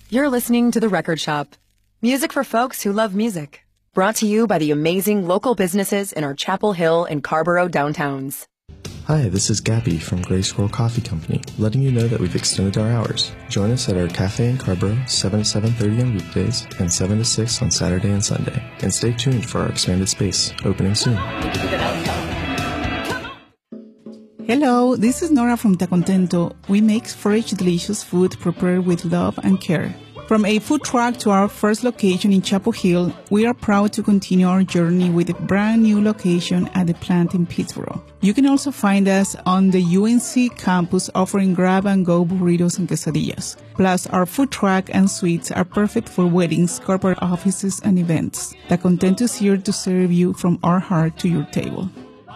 You're listening to The Record Shop. Music for folks who love music. Brought to you by the amazing local businesses in our Chapel Hill and Carborough downtowns. Hi, this is Gabby from Gray Squirrel Coffee Company, letting you know that we've extended our hours. Join us at our cafe in Carborough, 7 to 7:30 on weekdays and 7 to 6 on Saturday and Sunday. And stay tuned for our expanded space, opening soon. Hello, this is Nora from Tacontento. We make fresh, delicious food prepared with love and care. From a food truck to our first location in Chapel Hill, we are proud to continue our journey with a brand new location at the plant in Pittsboro. You can also find us on the UNC campus offering grab-and-go burritos and quesadillas. Plus, our food truck and suites are perfect for weddings, corporate offices, and events. Tacontento is here to serve you from our heart to your table.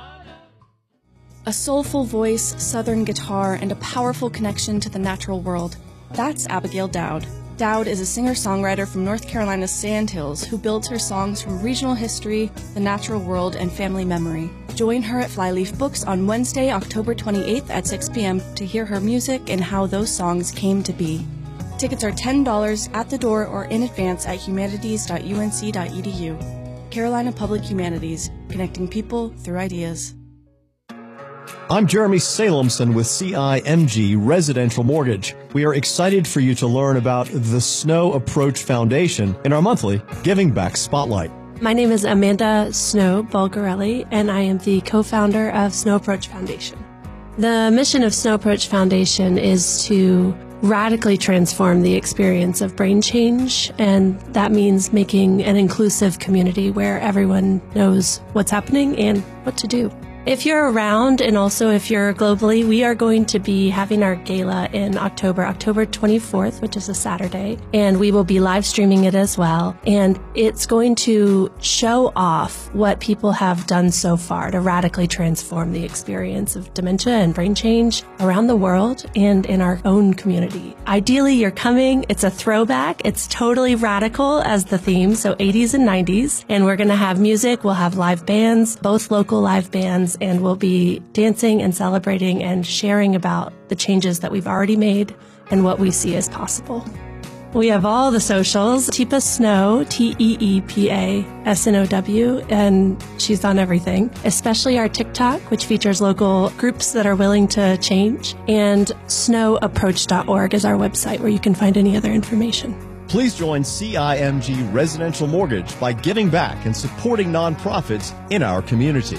A soulful voice, southern guitar, and a powerful connection to the natural world. That's Abigail Dowd. Dowd is a singer-songwriter from North Carolina's Sandhills who builds her songs from regional history, the natural world, and family memory. Join her at Flyleaf Books on Wednesday, October 28th at 6 p.m. to hear her music and how those songs came to be. Tickets are $10 at the door or in advance at humanities.unc.edu. Carolina Public Humanities, connecting people through ideas. I'm Jeremy Salemson with CIMG Residential Mortgage. We are excited for you to learn about the Snow Approach Foundation in our monthly Giving Back Spotlight. My name is Amanda Snow Bulgarelli, and I am the co-founder of Snow Approach Foundation. The mission of Snow Approach Foundation is to radically transform the experience of brain change, and that means making an inclusive community where everyone knows what's happening and what to do. If you're around, and also if you're globally, we are going to be having our gala in October 24th, which is a Saturday, and we will be live streaming it as well. And it's going to show off what people have done so far to radically transform the experience of dementia and brain change around the world and in our own community. Ideally, you're coming. It's a throwback. It's totally radical as the theme, so 80s and 90s. And we're going to have music. We'll have live bands, both local live bands, and we'll be dancing and celebrating and sharing about the changes that we've already made and what we see as possible. We have all the socials. Teepa Snow, TEEPA-SNOW, and she's on everything, especially our TikTok, which features local groups that are willing to change, and snowapproach.org is our website where you can find any other information. Please join CIMG Residential Mortgage by giving back and supporting nonprofits in our community.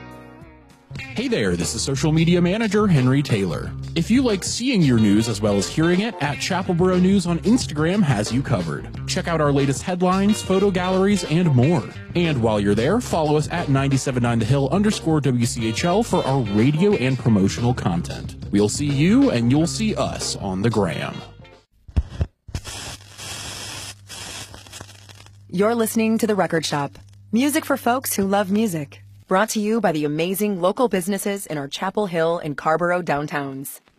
Hey there, this is social media manager Henry Taylor. If you like seeing your news as well as hearing it, at Chapelboro News on Instagram has you covered. Check out our latest headlines, photo galleries, and more. And while you're there, follow us at 979thehil_WCHL for our radio and promotional content. We'll see you and you'll see us on the gram. You're listening to The Record Shop. Music for folks who love music. Brought to you by the amazing local businesses in our Chapel Hill and Carborough downtowns.